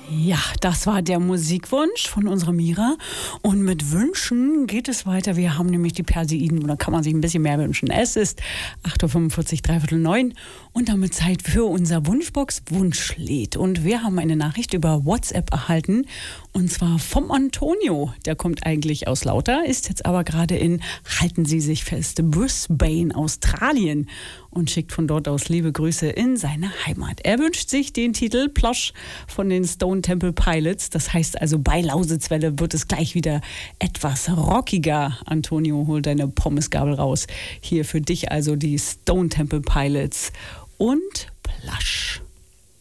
Ja, das war der Musikwunsch von unserer Mira. Und mit Wünschen geht es weiter. Wir haben nämlich die Perseiden, oder kann man sich ein bisschen mehr wünschen. Es ist 8.45 Uhr, 8:45 und damit Zeit für unser Wunschbox-Wunschlied. Und wir haben eine Nachricht über WhatsApp erhalten, und zwar vom Antonio. Der kommt eigentlich aus Lauter, ist jetzt aber gerade in, halten Sie sich fest, Brisbane, Australien, und schickt von dort aus liebe Grüße in seine Heimat. Er wünscht sich den Titel Plush von den Stone Temple Pilots. Das heißt also, bei Lausitzwelle wird es gleich wieder etwas rockiger. Antonio, hol deine Pommesgabel raus. Hier für dich also die Stone Temple Pilots und Plush.